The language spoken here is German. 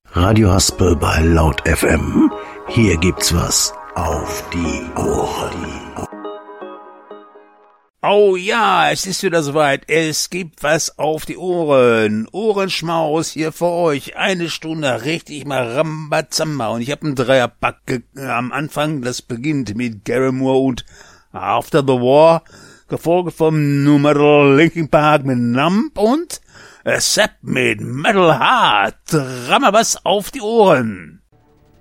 Radio Haspel bei Laut FM. Hier gibt's was auf die Ohren. Oh ja, es ist wieder soweit. Es gibt was auf die Ohren. Ohrenschmaus hier für euch. 1 Stunde richtig mal Rambazamba. Und ich habe einen Dreierpack am Anfang. Das beginnt mit Gary Moore und After the War. Gefolgt vom Numero Linkin Park mit Numb und Sepp mit Metal Heart. Rammer was auf die Ohren.